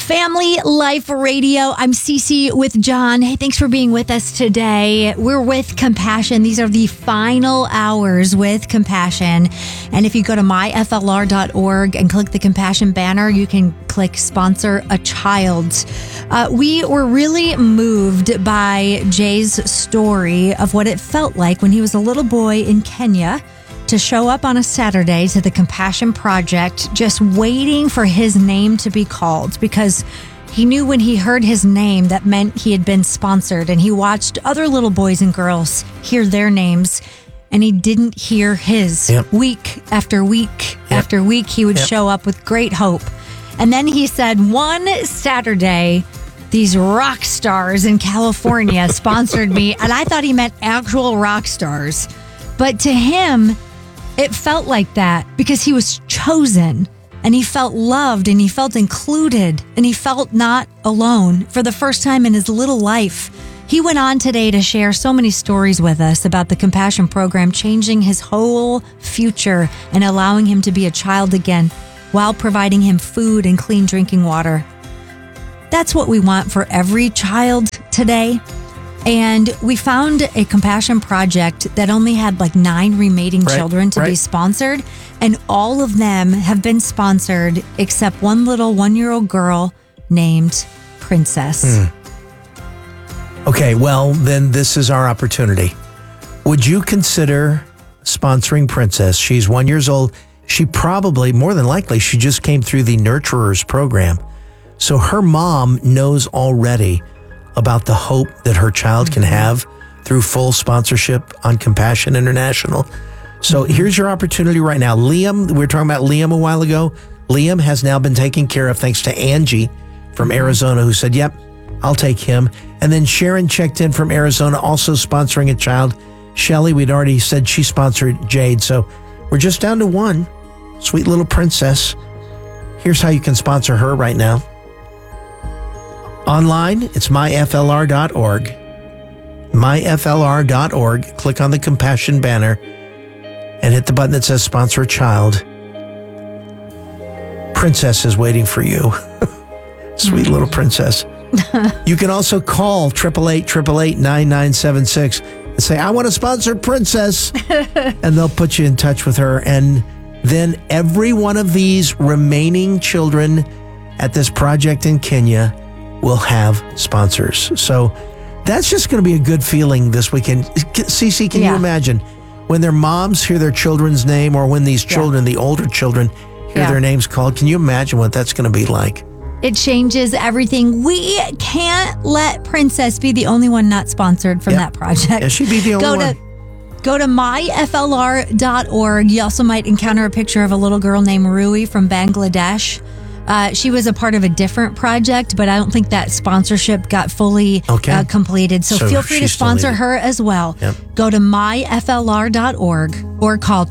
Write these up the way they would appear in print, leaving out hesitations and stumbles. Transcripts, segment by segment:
Family Life Radio. I'm Cece with John. Hey, thanks for being with us today. We're with Compassion. These are the final hours with Compassion. And if you go to myflr.org and click the Compassion banner, you can click Sponsor a Child. We were really moved by Jay's story of what it felt like when he was a little boy in Kenya to show up on a Saturday to the Compassion Project, just waiting for his name to be called, because he knew when he heard his name, that meant he had been sponsored. And he watched other little boys and girls hear their names, and he didn't hear his. Week after week after week, he would show up with great hope. And then he said, one Saturday, these rock stars in California sponsored me. And I thought he meant actual rock stars. But to him, it felt like that because he was chosen, and he felt loved, and he felt included, and he felt not alone for the first time in his little life. He went on today to share so many stories with us about the Compassion Program changing his whole future and allowing him to be a child again while providing him food and clean drinking water. That's what we want for every child today. And we found a Compassion Project that only had like 9 remaining children to be sponsored. And all of them have been sponsored except one little 1-year-old girl named Princess. Okay, well, then this is our opportunity. Would you consider sponsoring Princess? She's 1 year old. She probably, more than likely, she just came through the Nurturers program. So her mom knows already about the hope that her child can have through full sponsorship on Compassion International. So here's your opportunity right now. Liam, we were talking about Liam a while ago. Liam has now been taken care of thanks to Angie from Arizona, who said, yep, I'll take him. And then Sharon checked in from Arizona, also sponsoring a child. Shelly, we'd already said she sponsored Jade. So we're just down to one. Sweet little Princess. Here's how you can sponsor her right now. Online, it's myflr.org. Myflr.org. Click on the Compassion banner and hit the button that says Sponsor a Child. Princess is waiting for you. Sweet little Princess. You can also call 888-888-9976 and say, I want to sponsor Princess. And they'll put you in touch with her. And then every one of these remaining children at this project in Kenya will have sponsors. So that's just going to be a good feeling this weekend. Cece, can you imagine when their moms hear their children's name, or when these children, the older children, hear their names called? Can you imagine what that's going to be like? It changes everything. We can't let Princess be the only one not sponsored from that project. Yeah, she'd be the only one. Go to myflr.org. You also might encounter a picture of a little girl named Rui from Bangladesh. She was a part of a different project, but I don't think that sponsorship got fully completed. So feel free to sponsor her as well. Go to myflr.org or call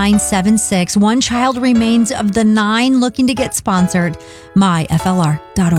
888-888-9976. One child remains of the 9 looking to get sponsored. myflr.org.